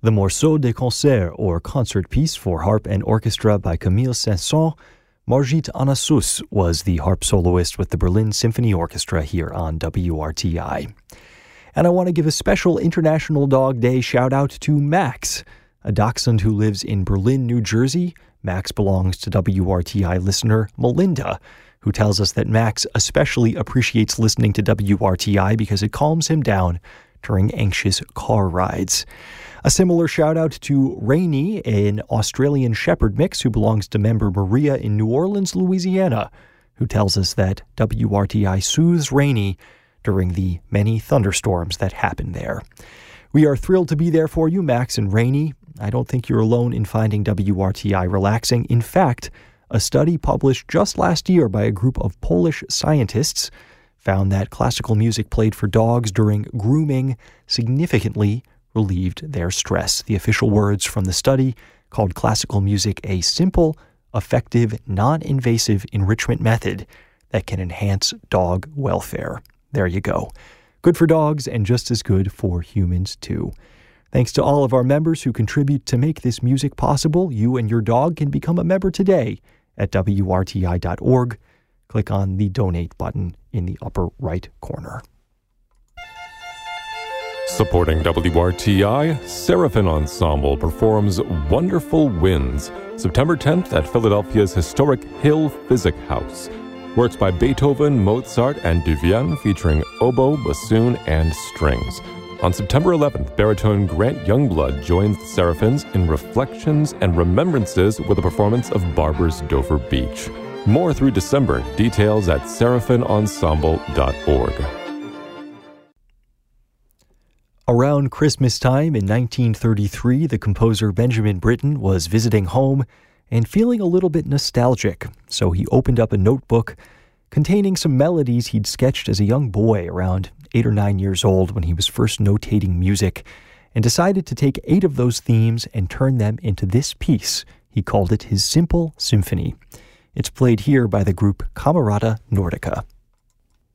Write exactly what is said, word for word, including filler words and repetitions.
The Morceau de Concert, or concert piece for harp and orchestra by Camille Saint-Saëns. Margit Anassus was the harp soloist with the Berlin Symphony Orchestra here on W R T I. And I want to give a special International Dog Day shout out to Max, a dachshund who lives in Berlin, New Jersey. Max belongs to W R T I listener Melinda, who tells us that Max especially appreciates listening to W R T I because it calms him down during anxious car rides. A similar shout-out to Rainey, an Australian Shepherd mix who belongs to member Maria in New Orleans, Louisiana, who tells us that W R T I soothes Rainey during the many thunderstorms that happen there. We are thrilled to be there for you, Max and Rainey. I don't think you're alone in finding W R T I relaxing. In fact, a study published just last year by a group of Polish scientists found that classical music played for dogs during grooming significantly relieved their stress. The official words from the study called classical music a simple, effective, non-invasive enrichment method that can enhance dog welfare. There you go. Good for dogs and just as good for humans too. Thanks to all of our members who contribute to make this music possible. You and your dog can become a member today at W R T I dot org. Click on the donate button in the upper right corner. Supporting W R T I, Seraphim Ensemble performs Wonderful Winds, September tenth at Philadelphia's historic Hill Physic House. Works by Beethoven, Mozart, and Duvienne featuring oboe, bassoon, and strings. On September eleventh, baritone Grant Youngblood joins the Seraphims in Reflections and Remembrances with a performance of Barber's Dover Beach. More through December. Details at seraphim ensemble dot org. Around Christmas time in nineteen thirty-three, the composer Benjamin Britten was visiting home and feeling a little bit nostalgic, so he opened up a notebook containing some melodies he'd sketched as a young boy around eight or nine years old when he was first notating music, and decided to take eight of those themes and turn them into this piece. He called it his Simple Symphony. It's played here by the group Camerata Nordica.